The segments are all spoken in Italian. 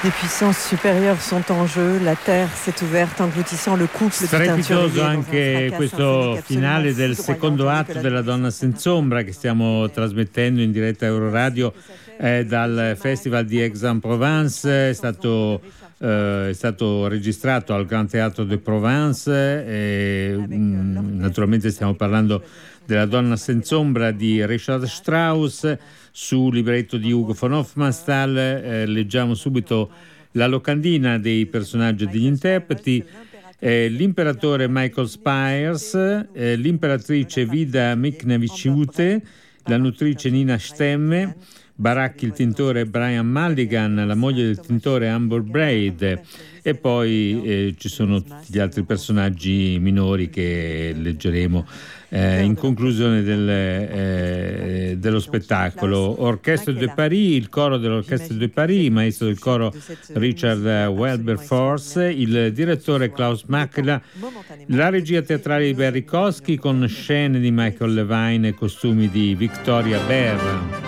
Des puissances supérieures sont en jeu, la terre s'est ouverte engloutissant le couple di Strepitoso anche questo finale del secondo atto della Donna Senz'Ombra che stiamo trasmettendo in diretta a Euroradio dal Festival di Aix-en-Provence. È stato registrato al Grand Théâtre de Provence naturalmente stiamo parlando della Donna Senz'Ombra di Richard Strauss su libretto di Ugo von Hofmannsthal. Leggiamo subito la locandina dei personaggi e degli interpreti. L'imperatore Michael Spires, l'imperatrice Vida Miknevičiūtė, la nutrice Nina Stemme, Barak il tintore Brian Mulligan, la moglie del tintore Amber Braid, e poi ci sono tutti gli altri personaggi minori che leggeremo in conclusione dello spettacolo. Orchestre de Paris, il coro dell'Orchestre de Paris, il maestro del coro Richard Wilberforce, il direttore Klaus Mackler, la regia teatrale di Barry Kosky con scene di Michael Levine e costumi di Victoria Baer.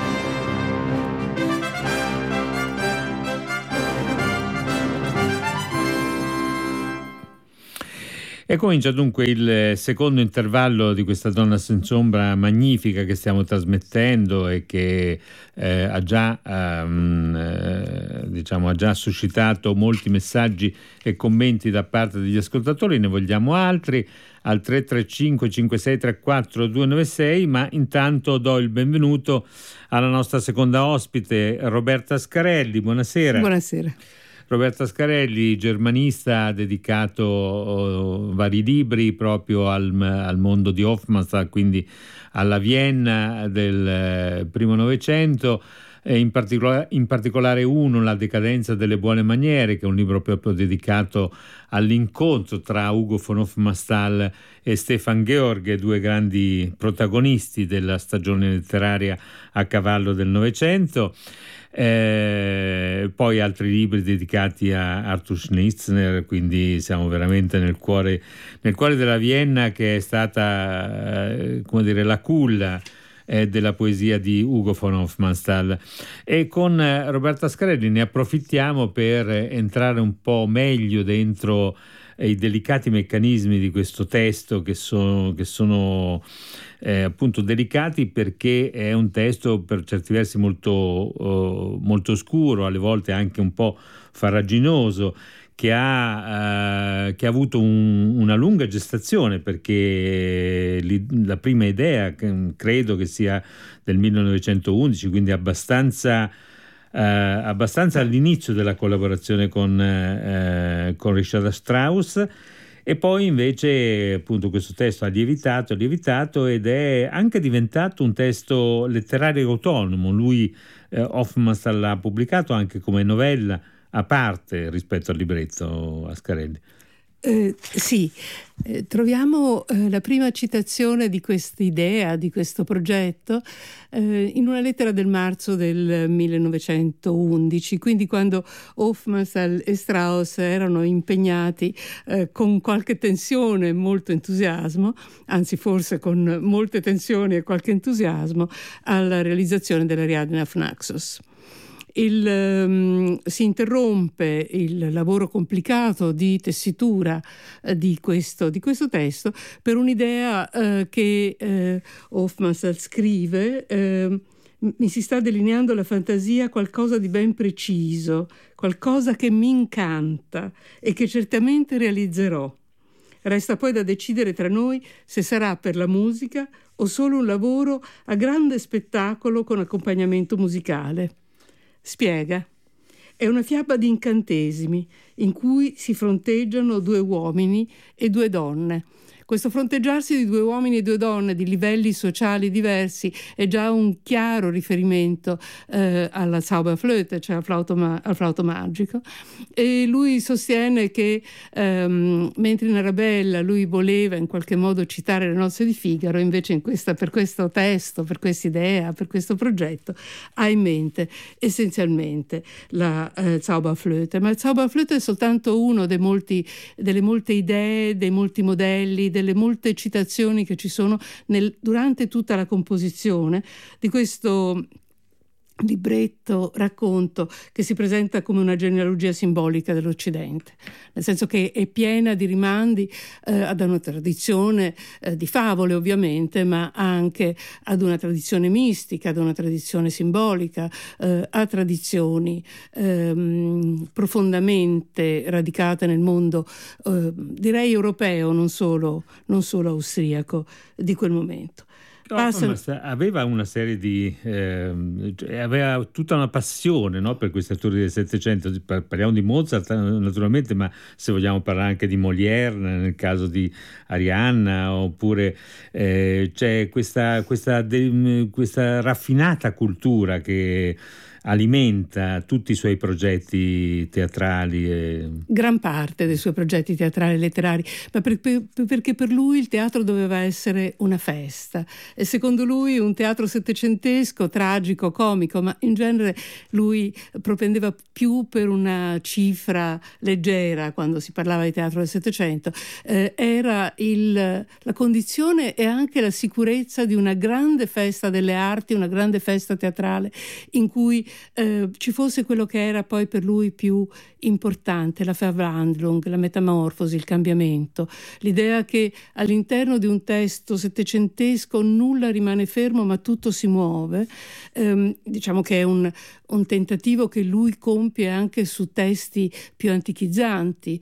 E comincia dunque il secondo intervallo di questa Donna Senz'Ombra magnifica che stiamo trasmettendo e che ha già suscitato molti messaggi e commenti da parte degli ascoltatori. Ne vogliamo altri al 335 5634 296, ma intanto do il benvenuto alla nostra seconda ospite, Roberta Scarelli. Buonasera. Buonasera. Roberta Scarelli, germanista, ha dedicato vari libri proprio al mondo di Hofmannsthal, quindi alla Vienna del primo Novecento, in particolare uno, La decadenza delle buone maniere, che è un libro proprio dedicato all'incontro tra Ugo von Hofmannsthal e Stefan George, due grandi protagonisti della stagione letteraria a cavallo del Novecento. Poi altri libri dedicati a Arthur Schnitzler, quindi siamo veramente nel cuore della Vienna, che è stata la culla della poesia di Ugo von Hofmannsthal. E con Roberta Scarelli ne approfittiamo per entrare un po' meglio dentro i delicati meccanismi di questo testo, che sono appunto delicati, perché è un testo per certi versi molto oscuro, alle volte anche un po' farraginoso, che ha avuto una lunga gestazione, perché la prima idea credo che sia del 1911, quindi abbastanza all'inizio della collaborazione con Richard Strauss. E poi invece appunto questo testo ha lievitato ed è anche diventato un testo letterario autonomo. Lui, Hofmannsthal, l'ha pubblicato anche come novella a parte rispetto al libretto, Ascarelli. Sì, troviamo la prima citazione di quest'idea, di questo progetto, in una lettera del marzo del 1911, quindi quando Hofmannsthal e Strauss erano impegnati con qualche tensione e molto entusiasmo, anzi forse con molte tensioni e qualche entusiasmo, alla realizzazione dell'Ariadne auf Naxos. Si interrompe il lavoro complicato di tessitura di questo testo per un'idea che Hofmannsthal scrive: mi si sta delineando la fantasia qualcosa di ben preciso, qualcosa che mi incanta e che certamente realizzerò. Resta poi da decidere tra noi se sarà per la musica o solo un lavoro a grande spettacolo con accompagnamento musicale. Spiega. È una fiaba di incantesimi in cui si fronteggiano due uomini e due donne. Questo fronteggiarsi di due uomini e due donne di livelli sociali diversi è già un chiaro riferimento alla Zauberflöte, cioè al flauto magico. E lui sostiene che mentre in Arabella lui voleva in qualche modo citare le nozze di Figaro, invece per questo testo, per questa idea, per questo progetto ha in mente essenzialmente la Zauberflöte. Ma il Zauberflöte è soltanto uno delle molte idee, dei molti modelli, delle molte citazioni che ci sono durante tutta la composizione di questo libretto, racconto che si presenta come una genealogia simbolica dell'Occidente, nel senso che è piena di rimandi ad una tradizione di favole ovviamente, ma anche ad una tradizione mistica, ad una tradizione simbolica, a tradizioni profondamente radicate nel mondo, direi europeo, non solo austriaco di quel momento. Aveva una serie di aveva tutta una passione, no, per questi attori del Settecento. Parliamo di Mozart naturalmente, ma se vogliamo parlare anche di Molière nel caso di Arianna, oppure c'è questa raffinata cultura che alimenta tutti i suoi progetti teatrali. Gran parte dei suoi progetti teatrali e letterari, ma perché per lui il teatro doveva essere una festa. E secondo lui un teatro settecentesco, tragico, comico, ma in genere lui propendeva più per una cifra leggera quando si parlava di teatro del Settecento, era la condizione e anche la sicurezza di una grande festa delle arti, una grande festa teatrale in cui ci fosse quello che era poi per lui più importante, la Verwandlung, la metamorfosi, il cambiamento, l'idea che all'interno di un testo settecentesco nulla rimane fermo ma tutto si muove. Diciamo che è un tentativo che lui compie anche su testi più antichizzanti,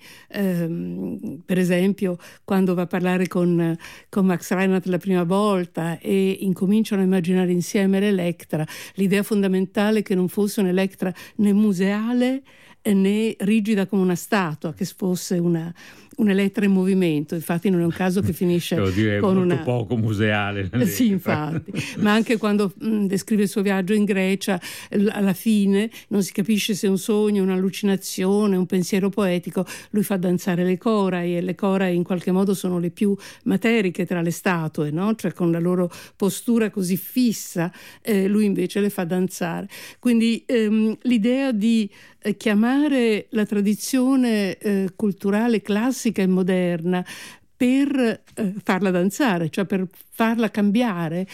per esempio quando va a parlare con Max Reinhardt la prima volta e incominciano a immaginare insieme l'Electra, l'idea fondamentale che non fosse un'Electra né museale né rigida come una statua, che fosse un'Elettra in movimento. Infatti non è un caso che finisce con molto poco museale. Sì, infatti. Ma anche quando descrive il suo viaggio in Grecia, alla fine non si capisce se è un sogno, un'allucinazione, un pensiero poetico. Lui fa danzare le corai, e le corai in qualche modo sono le più materiche tra le statue, no? Cioè con la loro postura così fissa, lui invece le fa danzare. Quindi l'idea di chiamare la tradizione culturale classica e moderna per farla danzare, cioè per farla cambiare,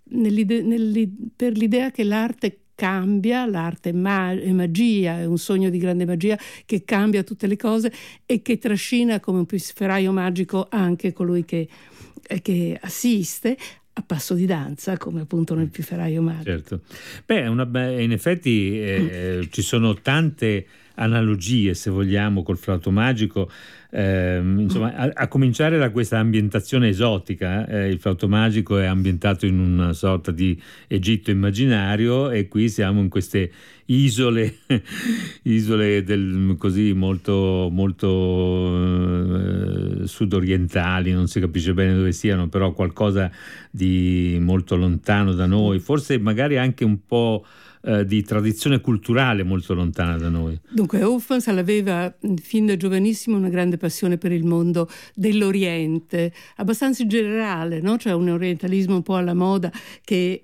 per l'idea che l'arte cambia, l'arte è magia, è un sogno di grande magia che cambia tutte le cose e che trascina come un pifferaio magico anche colui che assiste a passo di danza, come appunto nel pifferaio magico. Certo. In effetti ci sono tante analogie, se vogliamo, col flauto magico, insomma, a cominciare da questa ambientazione esotica. Il flauto magico è ambientato in una sorta di Egitto immaginario e qui siamo in queste isole così molto sudorientali, non si capisce bene dove siano, però qualcosa di molto lontano da noi, forse magari anche un po' di tradizione culturale molto lontana da noi. Dunque Hofmannsthal aveva fin da giovanissimo una grande passione per il mondo dell'Oriente, abbastanza generale, no? Cioè un orientalismo un po' alla moda che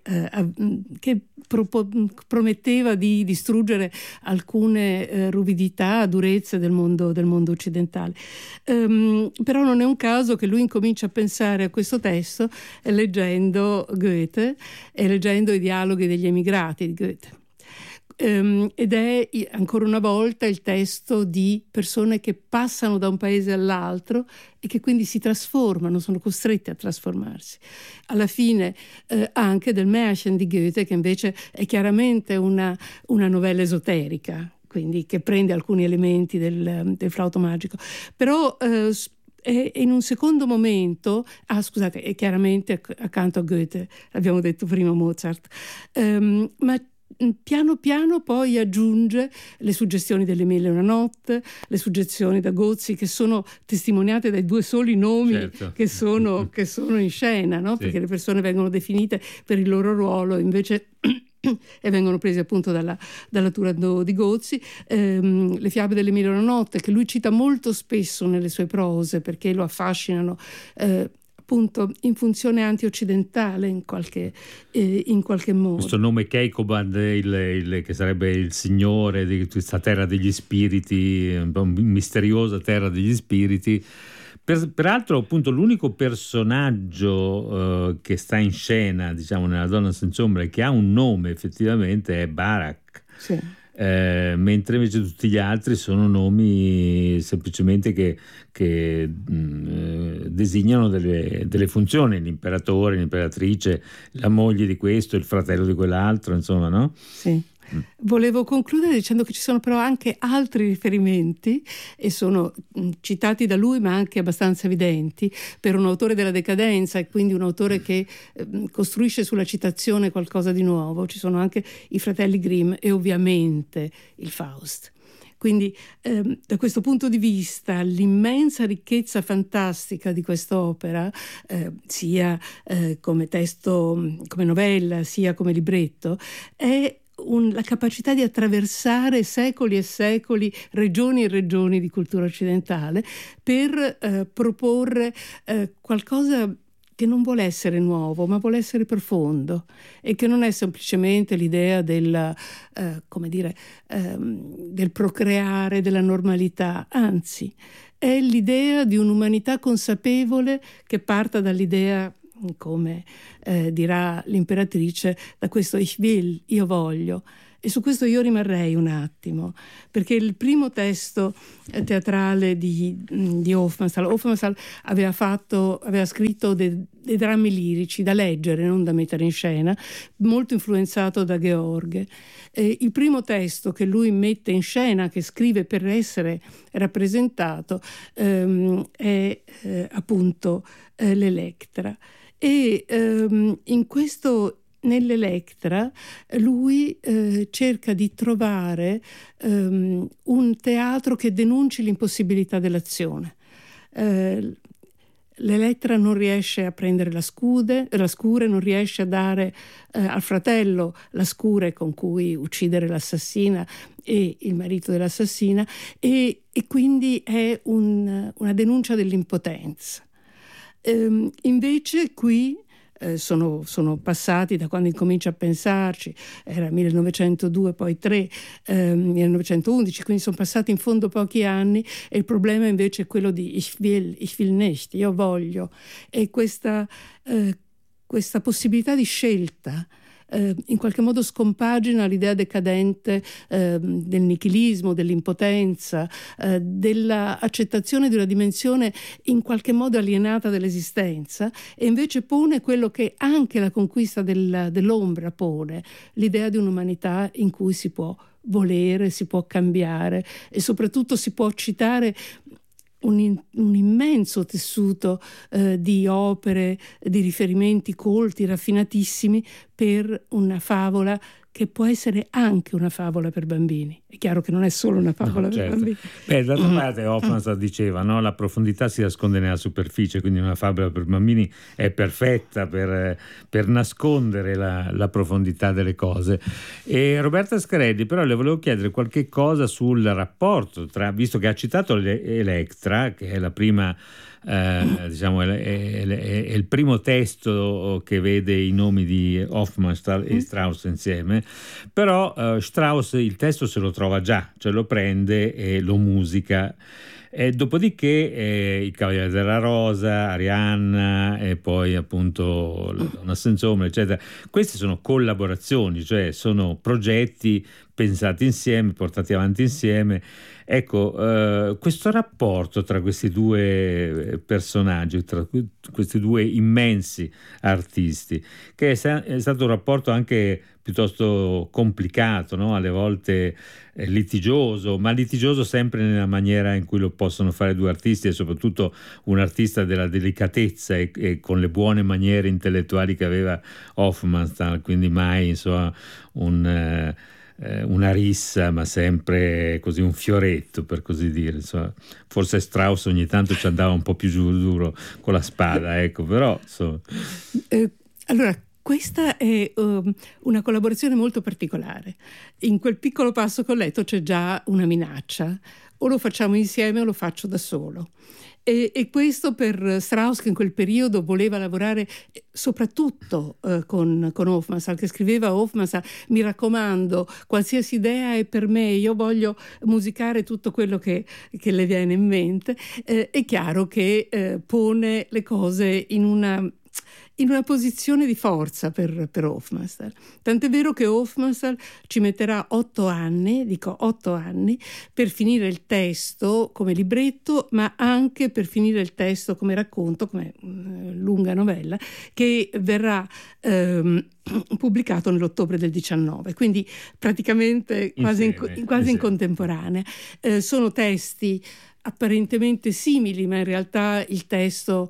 prometteva di distruggere alcune ruvidità, durezze del mondo occidentale. Però non è un caso che lui incomincia a pensare a questo testo leggendo Goethe e leggendo i dialoghi degli emigrati di Goethe. Ed è ancora una volta il testo di persone che passano da un paese all'altro e che quindi si trasformano, sono costretti a trasformarsi. Alla fine anche del Märchen di Goethe, che invece è chiaramente una novella esoterica, quindi che prende alcuni elementi del flauto magico, però e in un secondo momento, scusate, è chiaramente accanto a Goethe, abbiamo detto prima Mozart, ma piano piano poi aggiunge le suggestioni delle Mille e una notte, le suggestioni da Gozzi, che sono testimoniate dai due soli nomi, certo, che sono in scena, no? Sì. Perché le persone vengono definite per il loro ruolo, invece e vengono presi appunto dalla Turandot di Gozzi. Le fiabe delle Mille e una notte, che lui cita molto spesso nelle sue prose perché lo affascinano, appunto in funzione anti-occidentale in qualche modo. Questo nome Keikoban, che sarebbe il signore di questa terra degli spiriti, un po' misteriosa terra degli spiriti, Peraltro, appunto, l'unico personaggio che sta in scena, diciamo, nella Donna senza ombra e che ha un nome effettivamente è Barak. Sì. Mentre invece tutti gli altri sono nomi semplicemente che designano delle funzioni: l'imperatore, l'imperatrice, la moglie di questo, il fratello di quell'altro, insomma, no? Sì. Volevo concludere dicendo che ci sono però anche altri riferimenti, e sono citati da lui ma anche abbastanza evidenti per un autore della decadenza, e quindi un autore che costruisce sulla citazione qualcosa di nuovo. Ci sono anche i fratelli Grimm e ovviamente il Faust. Quindi da questo punto di vista l'immensa ricchezza fantastica di quest'opera, sia come testo, come novella, sia come libretto, è la capacità di attraversare secoli e secoli, regioni e regioni di cultura occidentale per proporre qualcosa che non vuole essere nuovo, ma vuole essere profondo, e che non è semplicemente l'idea del procreare, della normalità, anzi è l'idea di un'umanità consapevole che parta dall'idea, come dirà l'imperatrice, da questo ich will, io voglio. E su questo io rimarrei un attimo, perché il primo testo teatrale di Hofmannsthal aveva scritto dei drammi lirici da leggere, non da mettere in scena, molto influenzato da George. Il primo testo che lui mette in scena, che scrive per essere rappresentato, è appunto l'Electra. E nell'Electra lui cerca di trovare un teatro che denunci l'impossibilità dell'azione. L'Elettra non riesce a prendere la scure, non riesce a dare al fratello la scure con cui uccidere l'assassina e il marito dell'assassina, e quindi è una denuncia dell'impotenza. Invece qui sono passati, da quando incomincia a pensarci, era 1902, poi 1911, quindi sono passati in fondo pochi anni, e il problema invece è quello di ich will nicht, io voglio, e questa possibilità di scelta in qualche modo scompagina l'idea decadente del nichilismo, dell'impotenza, dell'accettazione di una dimensione in qualche modo alienata dell'esistenza, e invece pone quello che anche la conquista dell'ombra pone, l'idea di un'umanità in cui si può volere, si può cambiare, e soprattutto si può citare un immenso tessuto di opere, di riferimenti colti, raffinatissimi, per una favola che può essere anche una favola per bambini. È chiaro che non è solo una favola per bambini. D'altra parte Hofmannsthal diceva, no? La profondità si nasconde nella superficie, quindi una favola per bambini è perfetta per nascondere la profondità delle cose. E Roberta Scarelli, però, le volevo chiedere qualche cosa sul rapporto visto che ha citato Electra, che è la prima diciamo è il primo testo che vede i nomi di Hofmannsthal e Strauss insieme, però Strauss il testo se lo trova già, cioè lo prende e lo musica. Dopodiché il Cavaliere della Rosa, Arianna e poi appunto la Donna senza ombra, eccetera, queste sono collaborazioni, cioè sono progetti pensati insieme, portati avanti insieme. Ecco, questo rapporto tra questi due personaggi, tra questi due immensi artisti, che è stato un rapporto anche piuttosto complicato, no? Alle volte litigioso, ma litigioso sempre nella maniera in cui lo possono fare due artisti, e soprattutto un artista della delicatezza e con le buone maniere intellettuali che aveva Hofmannsthal, quindi mai insomma una rissa, ma sempre così un fioretto, per così dire. Insomma, forse Strauss ogni tanto ci andava un po' più giù duro con la spada, ecco, però insomma. Allora, questa è una collaborazione molto particolare. In quel piccolo passo che ho letto c'è già una minaccia: o lo facciamo insieme o lo faccio da solo. E questo per Strauss, che in quel periodo voleva lavorare soprattutto con Hofmannsthal, che scriveva a Hofmannsthal: mi raccomando, qualsiasi idea è per me, io voglio musicare tutto quello che le viene in mente. È chiaro che pone le cose in una posizione di forza per Hofmannsthal. Tant'è vero che Hofmannsthal ci metterà 8 anni per finire il testo come libretto, ma anche per finire il testo come racconto, come lunga novella, che verrà pubblicato nell'ottobre del 19, quindi praticamente quasi in contemporanea. Sono testi apparentemente simili, ma in realtà il testo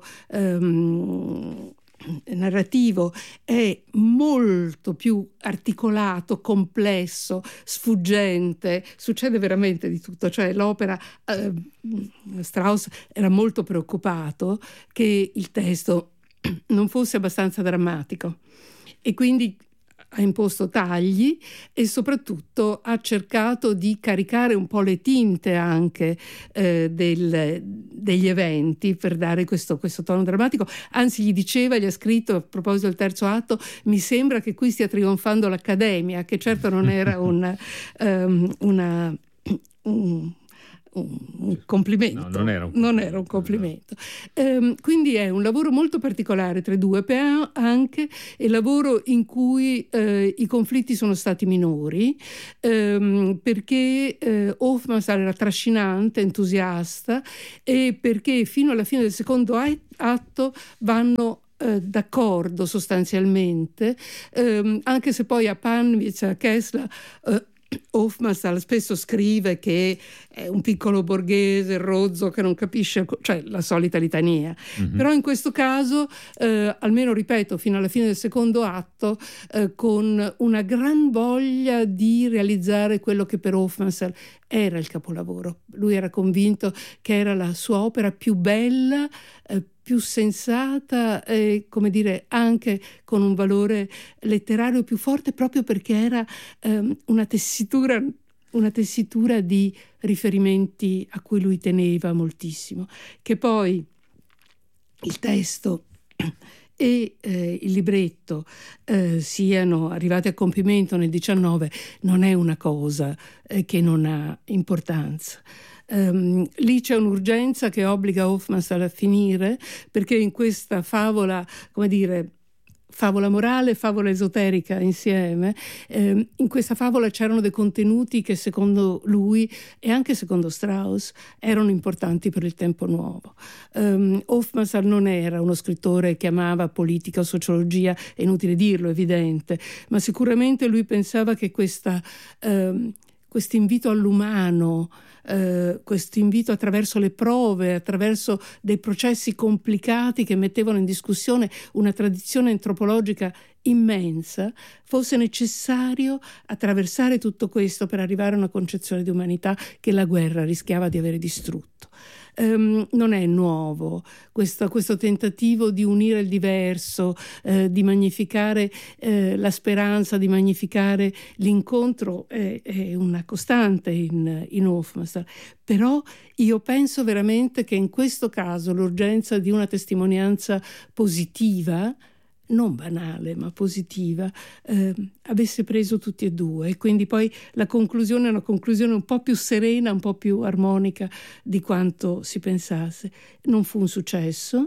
narrativo è molto più articolato, complesso, sfuggente, succede veramente di tutto. Cioè l'opera, Strauss era molto preoccupato che il testo non fosse abbastanza drammatico e quindi ha imposto tagli e soprattutto ha cercato di caricare un po' le tinte anche degli eventi per dare questo tono drammatico. Anzi, gli ha scritto a proposito del terzo atto: mi sembra che qui stia trionfando l'Accademia, che certo non era un complimento. No, non era un complimento. Quindi è un lavoro molto particolare tra i due, però anche il lavoro in cui i conflitti sono stati minori, perché Hofmannsthal era trascinante, entusiasta, e perché fino alla fine del secondo atto vanno d'accordo sostanzialmente, anche se poi a Pannwitz, a Kessler, Hofmannsthal spesso scrive che è un piccolo borghese rozzo che non capisce, cioè la solita litania. Però in questo caso, almeno ripeto, fino alla fine del secondo atto, con una gran voglia di realizzare quello che per Hofmannsthal era il capolavoro. Lui era convinto che era la sua opera più bella, più sensata e, come dire, anche con un valore letterario più forte, proprio perché era una tessitura di riferimenti a cui lui teneva moltissimo. Che poi il testo e il libretto siano arrivati a compimento nel 19 non è una cosa che non ha importanza. Lì c'è un'urgenza che obbliga Hofmannsthal a finire, perché in questa favola, come dire, favola morale e favola esoterica insieme, in questa favola c'erano dei contenuti che secondo lui e anche secondo Strauss erano importanti per il tempo nuovo. Hofmannsthal non era uno scrittore che amava politica o sociologia, è inutile dirlo, è evidente, ma sicuramente lui pensava che questo invito all'umano, questo invito attraverso le prove, attraverso dei processi complicati che mettevano in discussione una tradizione antropologica immensa, fosse necessario attraversare tutto questo per arrivare a una concezione di umanità che la guerra rischiava di avere distrutto. Non è nuovo questo tentativo di unire il diverso, di magnificare la speranza, di magnificare l'incontro, è una costante in Hofmannsthal. Però io penso veramente che in questo caso l'urgenza di una testimonianza positiva, non banale ma positiva, avesse preso tutti e due, e quindi poi la conclusione è una conclusione un po' più serena, un po' più armonica di quanto si pensasse. Non fu un successo.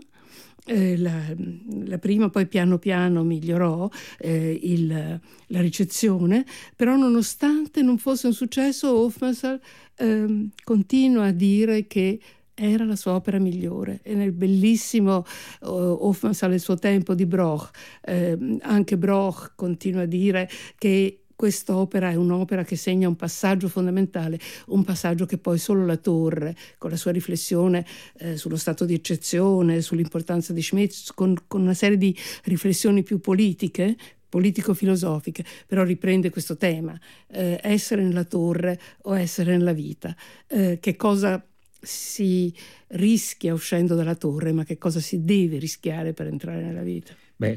La prima poi piano piano migliorò la ricezione, però nonostante non fosse un successo, Hofmannsthal continua a dire che era la sua opera migliore. E nel bellissimo Hofmannsthal, il suo tempo di Broch, anche Broch continua a dire che quest'opera è un'opera che segna un passaggio fondamentale, un passaggio che poi solo la Torre, con la sua riflessione sullo stato di eccezione, sull'importanza di Schmitt, con una serie di riflessioni più politico-filosofiche, però riprende questo tema, essere nella Torre o essere nella vita, che cosa si rischia uscendo dalla Torre, ma che cosa si deve rischiare per entrare nella vita. Beh,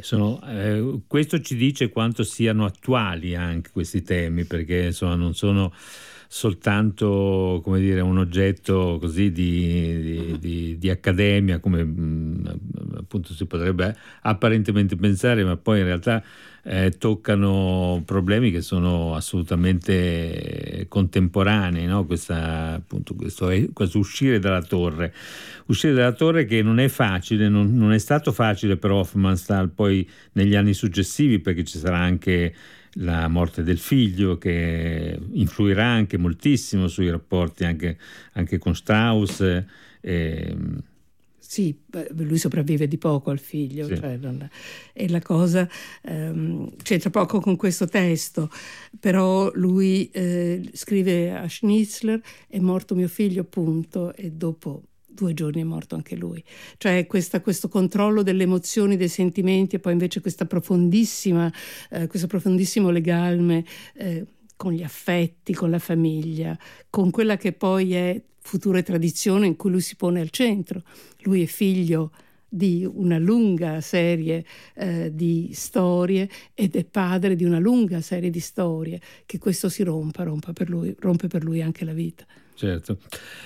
questo ci dice quanto siano attuali anche questi temi, perché insomma non sono soltanto, come dire, un oggetto così di accademia, come appunto si potrebbe apparentemente pensare, ma poi in realtà toccano problemi che sono assolutamente contemporanei, no? Questo uscire dalla torre che non è facile, non è stato facile per Hofmannsthal poi negli anni successivi, perché ci sarà anche la morte del figlio che influirà anche moltissimo sui rapporti anche con Strauss. Sì, lui sopravvive di poco al figlio, Sì. cioè e la cosa c'entra poco con questo testo, però lui scrive a Schnitzler: è morto mio figlio, punto, e dopo 2 giorni è morto anche lui. Cioè questo controllo delle emozioni, dei sentimenti, e poi invece questo profondissimo legame con gli affetti, con la famiglia, con quella che poi è futura tradizione in cui lui si pone al centro. Lui è figlio di una lunga serie di storie ed è padre di una lunga serie di storie, che questo si rompe per lui anche la vita. Certo.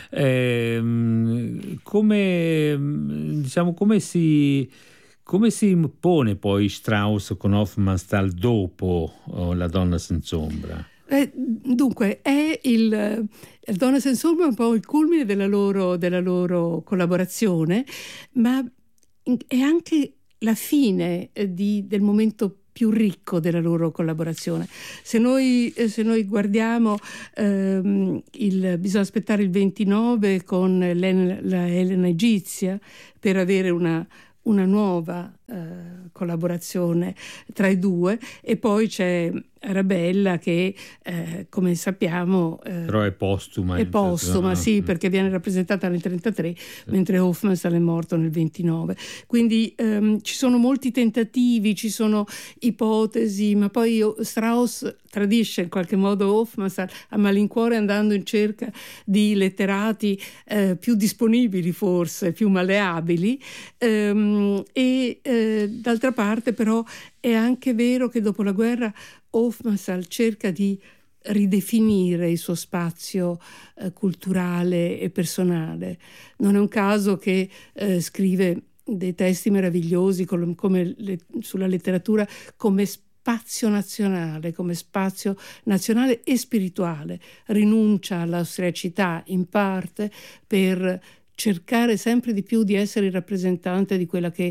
Come si pone poi Strauss con Hofmannsthal dopo La donna senz'ombra? Dunque, La donna senz'ombra è un po' il culmine della loro collaborazione, ma è anche la fine del momento più ricco della loro collaborazione. Se noi guardiamo, bisogna aspettare il 29 con la Elena Egizia per avere una nuova collaborazione tra i due, e poi c'è Arabella che come sappiamo però è postuma. Sì, perché viene rappresentata nel 1933, sì, mentre Hofmannsthal è morto nel 1929. Quindi ci sono molti tentativi, ci sono ipotesi, ma poi Strauss tradisce in qualche modo Hofmannsthal a malincuore, andando in cerca di letterati più disponibili, forse più malleabili, e d'altra parte però è anche vero che dopo la guerra Hofmannsthal cerca di ridefinire il suo spazio culturale e personale. Non è un caso che scrive dei testi meravigliosi sulla letteratura come spazio nazionale e spirituale. Rinuncia all'austriacità in parte per cercare sempre di più di essere il rappresentante di quella che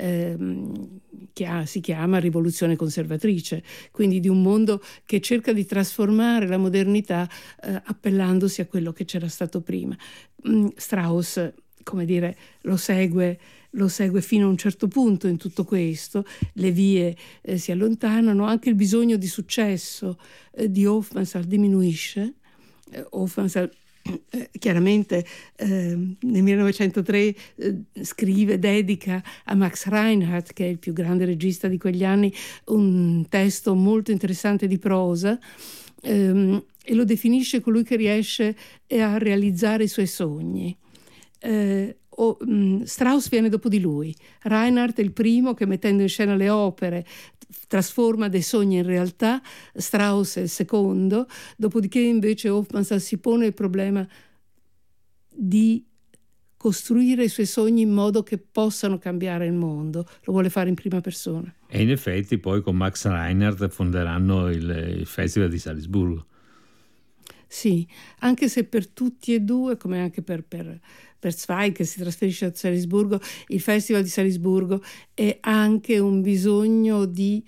si chiama rivoluzione conservatrice, quindi di un mondo che cerca di trasformare la modernità appellandosi a quello che c'era stato prima. Strauss, come dire, lo segue fino a un certo punto in tutto questo, le vie si allontanano, anche il bisogno di successo di Hofmannsthal diminuisce. Hofmannsthal chiaramente nel 1903 dedica a Max Reinhardt, che è il più grande regista di quegli anni, un testo molto interessante di prosa, e lo definisce colui che riesce a realizzare i suoi sogni. Strauss viene dopo di lui. Reinhardt è il primo che, mettendo in scena le opere, trasforma dei sogni in realtà. Strauss è il secondo, dopodiché invece Hofmannsthal si pone il problema di costruire i suoi sogni in modo che possano cambiare il mondo. Lo vuole fare in prima persona. E in effetti poi con Max Reinhardt fonderanno il Festival di Salisburgo. Sì, anche se per tutti e due, come anche per Zweig, che si trasferisce a Salisburgo, il Festival di Salisburgo è anche un bisogno di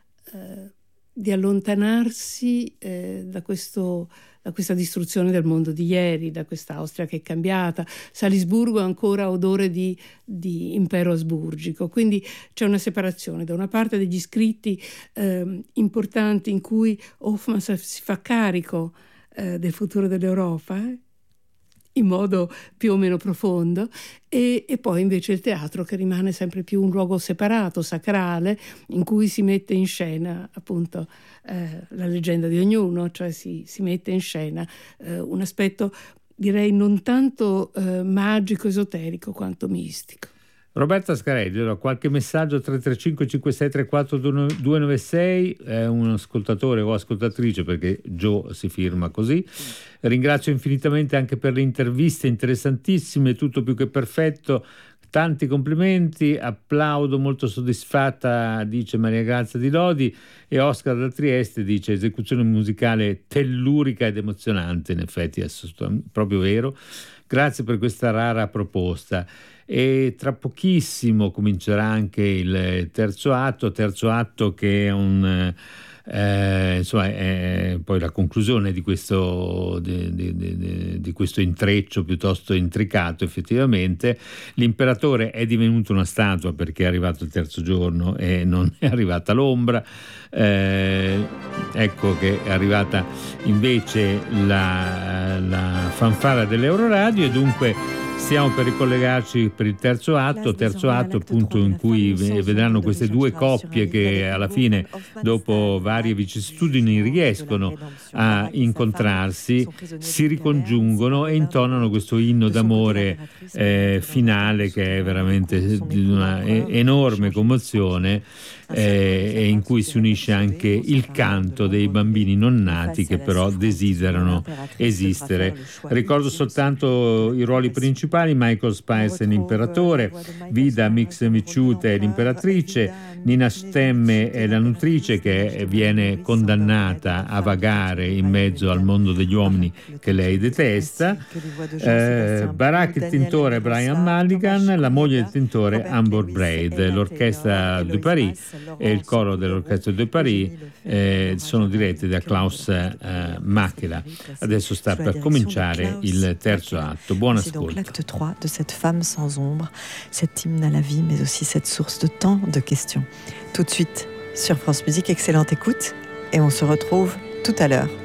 allontanarsi da questa distruzione del mondo di ieri, da questa Austria che è cambiata. Salisburgo ha ancora odore di impero asburgico, quindi c'è una separazione da una parte degli scritti importanti in cui Hofmannsthal si fa carico del futuro dell'Europa in modo più o meno profondo, e poi invece il teatro, che rimane sempre più un luogo separato, sacrale, in cui si mette in scena appunto la leggenda di ognuno, cioè si mette in scena un aspetto, direi, non tanto magico, esoterico, quanto mistico. Roberta Scarelli, allora, qualche messaggio 335 5634 296, è un ascoltatore o ascoltatrice perché Joe si firma così. Ringrazio infinitamente anche per le interviste interessantissime, tutto più che perfetto, tanti complimenti, applaudo, molto soddisfatta, dice Maria Grazia di Lodi. E Oscar da Trieste dice esecuzione musicale tellurica ed emozionante, in effetti è proprio vero. Grazie per questa rara proposta. E tra pochissimo comincerà anche il terzo atto che è un insomma è poi la conclusione di questo di questo intreccio piuttosto intricato. Effettivamente l'imperatore è divenuto una statua perché è arrivato il terzo giorno e non è arrivata l'ombra. Ecco che è arrivata invece la fanfara dell'Euroradio, e dunque stiamo per ricollegarci per il terzo atto appunto in cui vedranno queste due coppie che alla fine, dopo varie vicissitudini, riescono a incontrarsi, si ricongiungono e intonano questo inno d'amore finale, che è veramente di una enorme commozione, e in cui si unisce anche il canto dei bambini non nati che però desiderano esistere. Ricordo soltanto i ruoli principali: Michael Spice è l'imperatore, Vida Mixemichute è l'imperatrice, Nina Stemme è la nutrice che viene condannata a vagare in mezzo al mondo degli uomini che lei detesta, Barak il tintore è Brian Mulligan, la moglie del tintore Amber Braid. L'orchestra de Paris e il coro dell'orchestra de Paris sono diretti da Klaus Makela. Adesso sta per cominciare il terzo atto. Buon ascolto. C'est donc l'acte 3 de cette femme sans ombre, cet hymne à la vie, mais aussi cette source de tant de questions. Tout de suite sur France Musique, excellente écoute, et on se retrouve tout à l'heure.